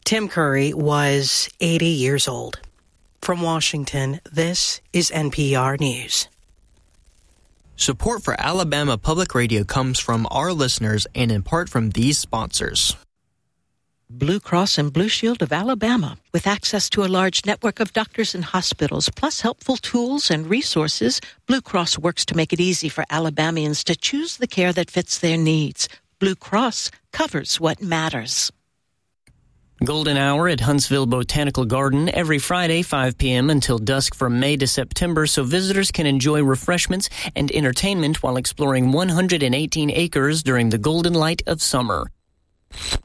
Tim Curry was 80 years old. From Washington, this is NPR News. Support for Alabama Public Radio comes from our listeners and in part from these sponsors. Blue Cross and Blue Shield of Alabama. With access to a large network of doctors and hospitals, plus helpful tools and resources, Blue Cross works to make it easy for Alabamians to choose the care that fits their needs. Blue Cross covers what matters. Golden Hour at Huntsville Botanical Garden every Friday, 5 p.m. until dusk from May to September, so visitors can enjoy refreshments and entertainment while exploring 118 acres during the golden light of summer.